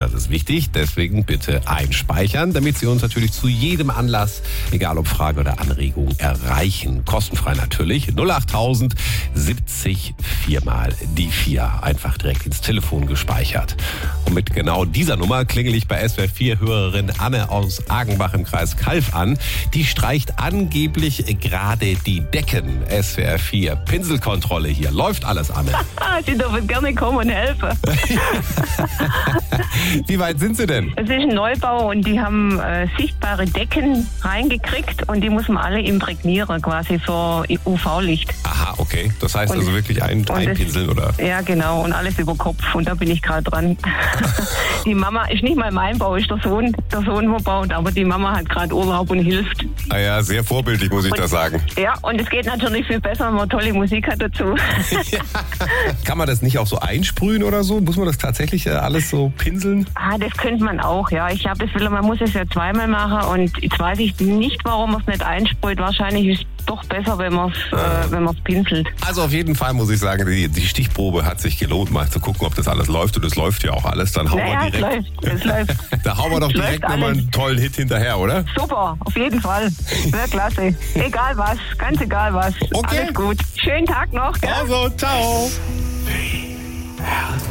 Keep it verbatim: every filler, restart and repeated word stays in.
Das ist wichtig, deswegen bitte einspeichern, damit Sie uns natürlich zu jedem Anlass, egal ob Frage oder Anregung, erreichen. Kostenfrei natürlich. null achttausend siebzig viermal die vier. Einfach direkt ins Telefon gespeichert. Und mit genau dieser Nummer klingel ich bei S W R vier Hörerin Anne aus Agenbach im Kreis Calw an. Die streicht angeblich gerade die Decken. S W R vier Pinselkontrolle hier. Läuft alles, Anne? Sie dürfen gerne kommen und helfen. Wie weit sind Sie denn? Es ist ein Neubau und die haben äh, sichtbare Decken reingekriegt und die muss man alle imprägnieren, quasi für U V-Licht. Aha, okay. Das heißt Und- also wirklich ein, und einpinseln, oder? Ja, genau. Und alles über Kopf. Und da bin ich gerade dran. Die Mama ist nicht mal mein Bau, ist der Sohn, der Sohn, wo baut. Aber die Mama hat gerade Urlaub und hilft. Ah ja, sehr vorbildlich, muss ich Und- da sagen. Ja, und es geht natürlich viel besser, wenn man tolle Musik hat dazu. Kann man das nicht auch so einsprühen oder so? Muss man das tatsächlich äh, alles so pinseln? Ah, das könnte man auch, ja. Ich habe das will, man muss es ja zweimal machen und jetzt weiß ich nicht, warum man es nicht einsprüht. Wahrscheinlich ist es doch besser, wenn man es äh, wenn man es pinselt. Also auf jeden Fall muss ich sagen, die, die Stichprobe hat sich gelohnt, mal zu gucken, ob das alles läuft. Und es läuft ja auch alles. Dann hauen Naja, wir es direkt, läuft, es läuft. da hauen wir doch Es läuft direkt nochmal alles. einen tollen Hit hinterher, oder? Super, auf jeden Fall. Sehr klasse. Egal was, ganz egal was. Okay. Alles gut. Schönen Tag noch, gell? Also, ciao.